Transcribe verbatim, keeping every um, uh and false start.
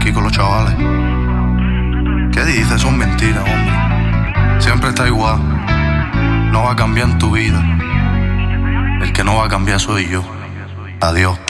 aquí con los chavales. ¿Qué dices? Son mentiras, hombre. Siempre está igual. No va a cambiar en tu vida. El que no va a cambiar soy yo. Adiós.